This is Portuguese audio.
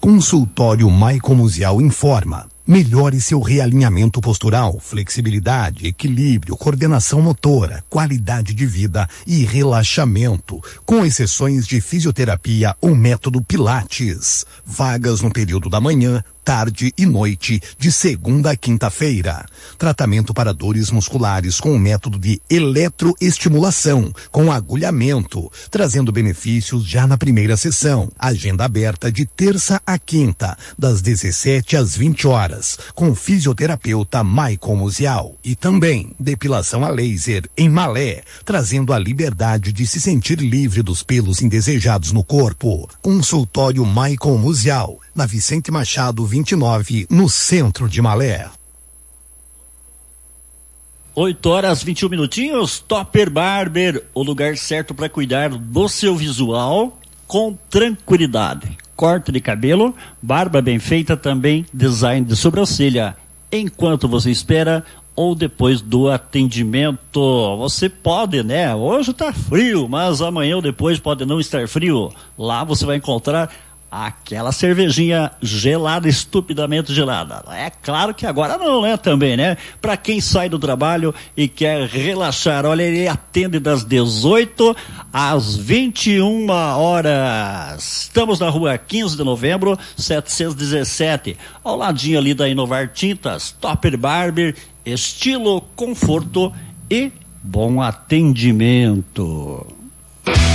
Consultório Maicon Musial informa. Melhore seu realinhamento postural, flexibilidade, equilíbrio, coordenação motora, qualidade de vida e relaxamento, com exceções de fisioterapia ou método Pilates. Vagas no período da manhã, tarde e noite, de segunda a quinta-feira. Tratamento para dores musculares com o método de eletroestimulação, com agulhamento, trazendo benefícios já na primeira sessão. Agenda aberta de terça a quinta, das 17 às 20 horas, com o fisioterapeuta Maicon Musial. E também depilação a laser em Malé, trazendo a liberdade de se sentir livre dos pelos indesejados no corpo. Consultório Maicon Musial, na Vicente Machado 29, no centro de Malé. 8h21, Topper Barber, o lugar certo para cuidar do seu visual com tranquilidade. Corte de cabelo, barba bem feita, também design de sobrancelha. Enquanto você espera ou depois do atendimento, você pode, né? Hoje tá frio, mas amanhã ou depois pode não estar frio. Lá você vai encontrar aquela cervejinha gelada, estupidamente gelada. É claro que agora não, né? Também, né? Para quem sai do trabalho e quer relaxar, olha, ele atende das 18 às 21 horas. Estamos na rua 15 de novembro, 717, ao ladinho ali da Inovar Tintas. Topper Barber, estilo, conforto e bom atendimento.